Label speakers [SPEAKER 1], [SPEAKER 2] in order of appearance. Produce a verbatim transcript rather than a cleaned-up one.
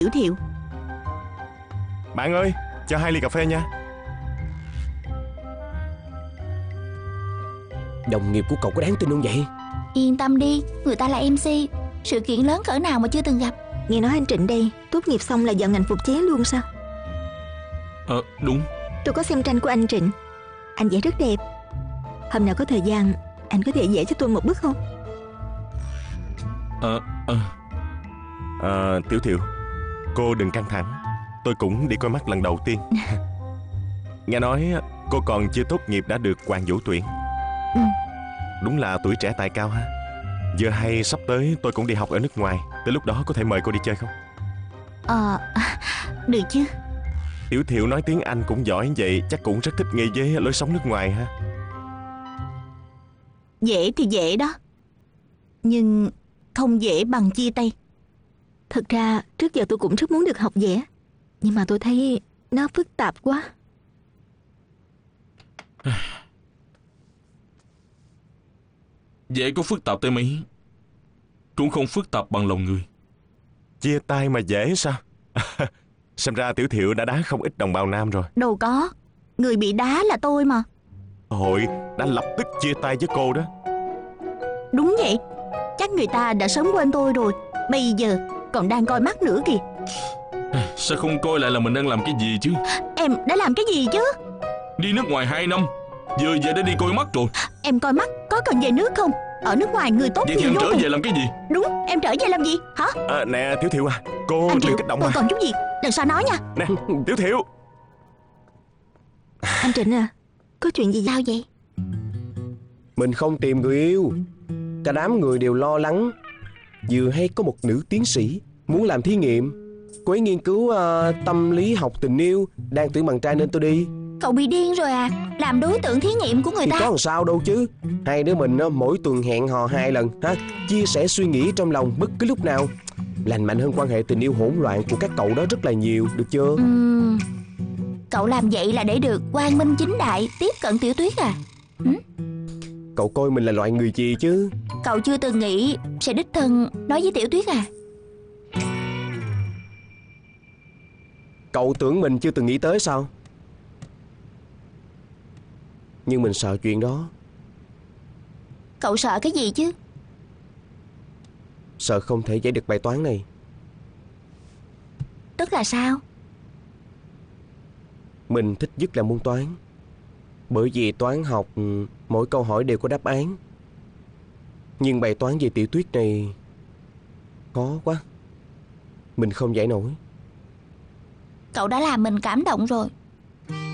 [SPEAKER 1] Tiểu Thiệu.
[SPEAKER 2] Bạn ơi, cho hai ly cà phê nha.
[SPEAKER 3] Đồng nghiệp của cậu có đáng tin không vậy?
[SPEAKER 1] Yên tâm đi, người ta là em xê. Sự kiện lớn cỡ nào mà chưa từng gặp.
[SPEAKER 4] Nghe nói anh Trịnh đây tốt nghiệp xong là vào ngành phục chế luôn sao?
[SPEAKER 5] Ờ đúng.
[SPEAKER 4] Tôi có xem tranh của anh Trịnh. Anh vẽ rất đẹp. Hôm nào có thời gian anh có thể vẽ cho tôi một bức không?
[SPEAKER 5] Ờ ờ
[SPEAKER 2] à, Tiểu Thiệu, cô đừng căng thẳng. Tôi cũng đi coi mắt lần đầu tiên. Nghe nói cô còn chưa tốt nghiệp đã được Hoàng Vũ tuyển.
[SPEAKER 4] Ừ.
[SPEAKER 2] Đúng là tuổi trẻ tài cao ha. Giờ hay sắp tới tôi cũng đi học ở nước ngoài. Tới lúc đó có thể mời cô đi chơi không?
[SPEAKER 1] Ờ, được chứ.
[SPEAKER 2] Tiểu Thiệu nói tiếng Anh cũng giỏi vậy, chắc cũng rất thích nghi với lối sống nước ngoài ha.
[SPEAKER 1] Dễ thì dễ đó, nhưng không dễ bằng chia tay.
[SPEAKER 4] Thật ra trước giờ tôi cũng rất muốn được học vẽ, nhưng mà tôi thấy nó phức tạp quá.
[SPEAKER 5] Dễ có phức tạp tới mấy cũng không phức tạp bằng lòng người.
[SPEAKER 2] Chia tay mà dễ sao? Xem ra Tiểu Thiệu đã đá không ít đồng bào nam rồi.
[SPEAKER 1] Đâu có, người bị đá là tôi mà.
[SPEAKER 2] Hội đã lập tức chia tay với cô đó.
[SPEAKER 1] Đúng vậy, chắc người ta đã sớm quên tôi rồi. Bây giờ còn đang coi mắt nữa kìa.
[SPEAKER 5] Sao không coi lại là mình đang làm cái gì chứ?
[SPEAKER 1] Em đã làm cái gì chứ?
[SPEAKER 5] Đi nước ngoài hai năm, giờ về đã đi coi mắt rồi.
[SPEAKER 1] Em coi mắt có cần về nước không? Ở nước ngoài người tốt
[SPEAKER 5] Vậy
[SPEAKER 1] nhiều
[SPEAKER 5] thì em
[SPEAKER 1] vô
[SPEAKER 5] trở
[SPEAKER 1] cùng.
[SPEAKER 5] về làm cái gì?
[SPEAKER 1] Đúng, em trở về làm gì hả?
[SPEAKER 2] À, nè Tiểu Thiệu à, cô
[SPEAKER 1] Anh
[SPEAKER 2] đừng
[SPEAKER 1] Triệu,
[SPEAKER 2] kích động
[SPEAKER 1] tôi
[SPEAKER 2] mà.
[SPEAKER 1] còn chút việc, lần sau nói nha.
[SPEAKER 2] Nè Tiểu Thiệu.
[SPEAKER 4] Anh Trịnh à, có chuyện gì?
[SPEAKER 1] Sao vậy?
[SPEAKER 3] Mình không tìm người yêu. Cả đám người đều lo lắng. Vừa hay có một nữ tiến sĩ muốn làm thí nghiệm. Cô ấy nghiên cứu uh, tâm lý học tình yêu, đang tuyển bạn trai nên tôi đi.
[SPEAKER 1] Cậu bị điên rồi à? Làm đối tượng thí nghiệm của người
[SPEAKER 3] Thì
[SPEAKER 1] ta.
[SPEAKER 3] có làm sao đâu chứ. Hai đứa mình uh, mỗi tuần hẹn hò hai lần ha, chia sẻ suy nghĩ trong lòng bất cứ lúc nào. Lành mạnh hơn quan hệ tình yêu hỗn loạn của các cậu đó rất là nhiều, được chưa?
[SPEAKER 1] Uhm, cậu làm vậy là để được quang minh chính đại tiếp cận Tiểu Tuyết à? Hử?
[SPEAKER 3] Cậu coi mình là loại người gì chứ?
[SPEAKER 1] Cậu chưa từng nghĩ sẽ đích thân nói với Tiểu Tuyết à?
[SPEAKER 3] Cậu tưởng mình chưa từng nghĩ tới sao? Nhưng mình sợ chuyện đó.
[SPEAKER 1] Cậu sợ cái gì chứ?
[SPEAKER 3] Sợ không thể giải được bài toán này.
[SPEAKER 1] Tức là sao?
[SPEAKER 3] Mình thích nhất là môn toán. Bởi vì toán học mỗi câu hỏi đều có đáp án. Nhưng bài toán về Tiểu Tuyết này khó quá. Mình không giải nổi.
[SPEAKER 1] Cậu đã làm mình cảm động rồi.